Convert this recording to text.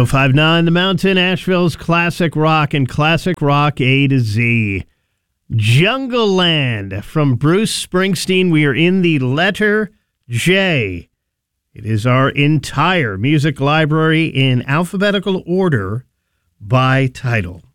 105.9 The Mountain, Asheville's classic rock and classic rock A to Z. Jungle Land from Bruce Springsteen. We are in the letter J. It is our entire music library in alphabetical order by title.